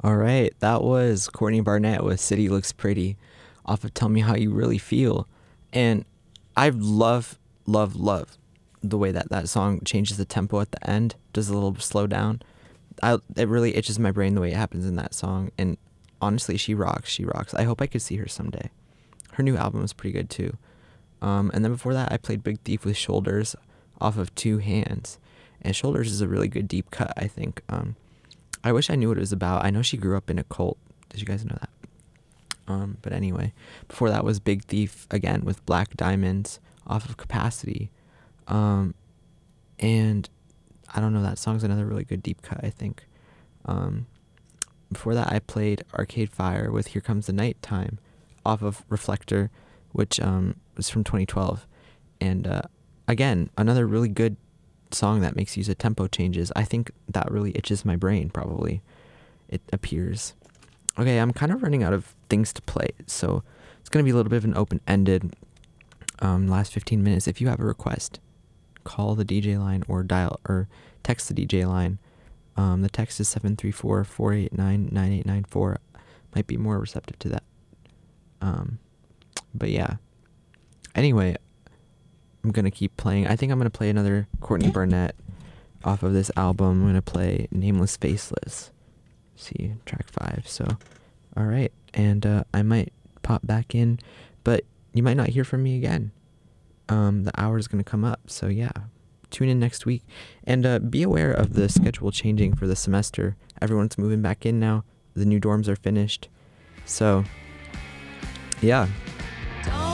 All right, that was Courtney Barnett with City Looks Pretty off of Tell Me How You Really Feel. And I love the way that that song changes the tempo at the end, does a little slow down. It really itches my brain the way it happens in that song. And honestly, she rocks. She rocks. I hope I could see her someday. Her new album is pretty good too. And then before that, I played Big Thief with Shoulders off of Two Hands. And Shoulders is a really good deep cut, I think. I wish I knew what it was about. I know she grew up in a cult. Did you guys know that? But anyway, before that was Big Thief again with Black Diamonds off of Capacity. And I don't know, that song's another really good deep cut, I think. Before that, I played Arcade Fire with Here Comes the Nighttime off of Reflector, which was from 2012. And again, another really good song that makes use of tempo changes. I think that really itches my brain, probably, it appears. Okay, I'm kind of running out of things to play, so it's going to be a little bit of an open-ended last 15 minutes. If you have a request, call the DJ line or dial or text the DJ line. The text is 734-489-9894. Might be more receptive to that. But yeah. Anyway, I'm going to keep playing. I think I'm going to play another Courtney Barnett off of this album. I'm going to play Nameless Faceless. See, track 5. So, all right. And I might pop back in, but you might not hear from me again. The hour is going to come up. So, yeah. Tune in next week. And be aware of the schedule changing for the semester. Everyone's moving back in now. The new dorms are finished. So, yeah.